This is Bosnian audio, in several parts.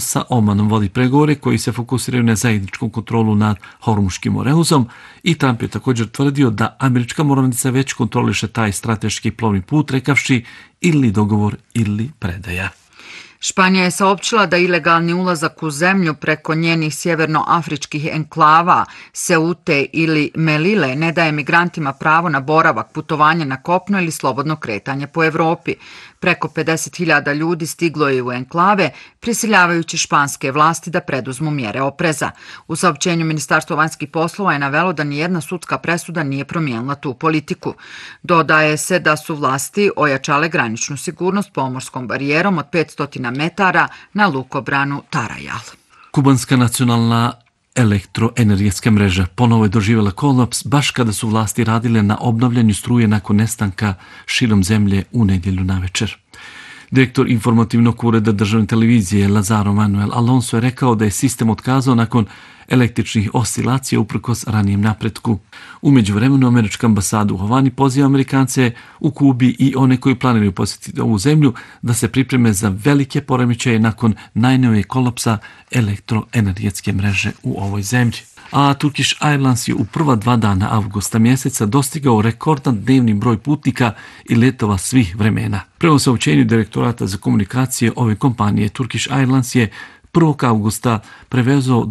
sa Omanom vodi pregovore koji se fokusiraju na zajedničku kontrolu nad Hormuškim morehuzom i Trump je također tvrdio da američka mornarica već kontroliše taj strateški plovni put, rekavši ili dogovor ili predaja. Španija je saopćila da ilegalni ulazak u zemlju preko njenih sjevernoafričkih enklava Seute ili Melile ne daje migrantima pravo na boravak, putovanje na kopno ili slobodno kretanje po Europi. Preko 50.000 ljudi stiglo je u enklave, prisiljavajući španske vlasti da preduzmu mjere opreza. U saopćenju Ministarstvo vanjskih poslova je navelo da nijedna sudska presuda nije promijenila tu politiku. Dodaje se da su vlasti ojačale graničnu sigurnost pomorskom barijerom od 500 metara na lukobranu Tarajal. Kubanska nacionalna elektroenergetska mreža ponovo je doživjela kolaps baš kada su vlasti radile na obnavljanju struje nakon nestanka širom zemlje u nedjelju navečer. Direktor informativnog ureda državne televizije Lazaro Manuel Alonso je rekao da je sistem otkazao nakon električnih oscilacija uprkos ranijem napretku. U međuvremenu američka ambasada u Havani poziva Amerikance u Kubi i one koji planiraju posjetiti ovu zemlju da se pripreme za velike poremećaje nakon najnovijeg kolapsa elektroenergetske mreže u ovoj zemlji. A Turkish Airlines je u prva 2 dana avgusta mjeseca dostigao rekordan dnevni broj putnika i letova svih vremena. Prema saopćenju direktorata za komunikacije ove kompanije, Turkish Airlines je 1. avgusta prevezao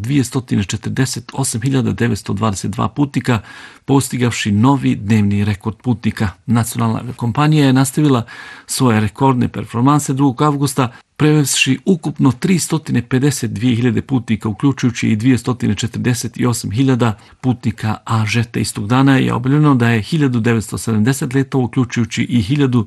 248.922 putnika, postigavši novi dnevni rekord putnika. Nacionalna kompanija je nastavila svoje rekordne performanse 2. avgusta, prevezši ukupno 352.000 putnika, uključujući i 248.000 putnika, a žete istog dana je objavljeno da je 1970 letova, uključujući i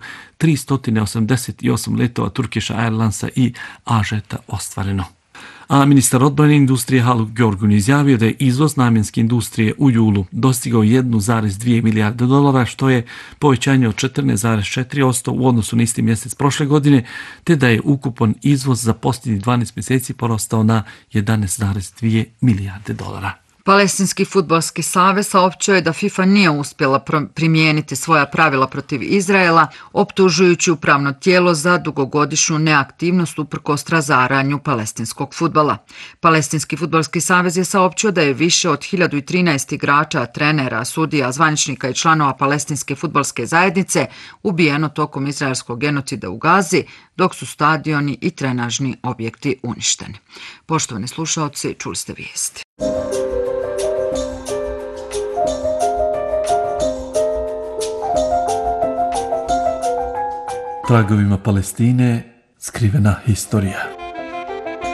1388 letova Turkish Airlinesa i Ažeta ostvareno. A ministar odbrane industrije Haluk Görgün izjavio da je izvoz namjenske industrije u julu dostigao 1,2 milijarde dolara, što je povećanje od 14,4% u odnosu na isti mjesec prošle godine, te da je ukupan izvoz za posljednjih 12 mjeseci porastao na 11,2 milijarde dolara. Palestinski fudbalski savez saopćio je da FIFA nije uspjela primijeniti svoja pravila protiv Izraela, optužujući upravno tijelo za dugogodišnju neaktivnost uprkos razaranju palestinskog fudbala. Palestinski fudbalski savez je saopćio da je više od 1013 igrača, trenera, sudija, zvaničnika i članova palestinske fudbalske zajednice ubijeno tokom izraelskog genocida u Gazi, dok su stadioni i trenažni objekti uništeni. Poštovani slušaoci, čuli ste vijesti. Tragovima Palestine skrivena historija.